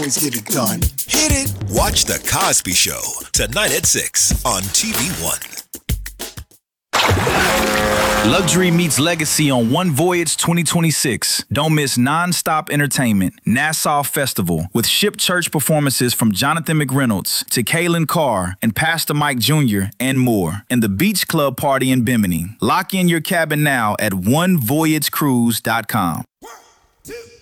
Always get it done. Hit it. Watch The Cosby Show tonight at 6 on TV One. Luxury meets legacy on One Voyage 2026. Don't miss non-stop entertainment. Nassau Festival with Ship Church performances from Jonathan McReynolds to Kaylin Carr and Pastor Mike Jr. and more. And the Beach Club Party in Bimini. Lock in your cabin now at onevoyagecruise.com. 1, 2.